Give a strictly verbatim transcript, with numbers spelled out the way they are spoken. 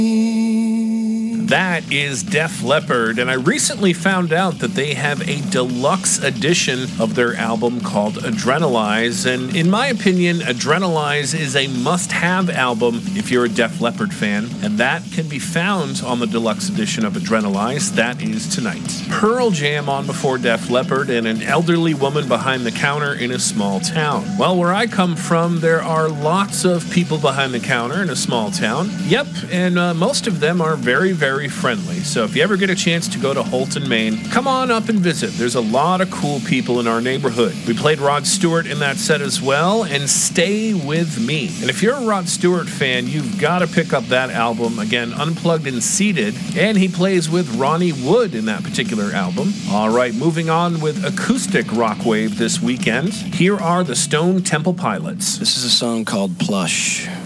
That is Def Leppard, and I recently found out that they have a deluxe edition of their album called Adrenalize, and in my opinion, Adrenalize is a must-have album if you're a Def Leppard fan, and that can be found on the deluxe edition of Adrenalize. That is tonight. Pearl Jam on before Def Leppard, and an elderly woman behind the counter in a small town. Well, where I come from, there are lots of people behind the counter in a small town. Yep, and uh, most of them are very, very friendly. So if you ever get a chance to go to Holton, Maine, come on up and visit. There's a lot of cool people in our neighborhood. We played Rod Stewart in that set as well, and Stay With Me. And if you're a Rod Stewart fan, you've got to pick up that album. Again, Unplugged and Seated, and he plays with Ronnie Wood in that particular album. All right, moving on with acoustic rock wave this weekend. Here are the Stone Temple Pilots. This is a song called Plush.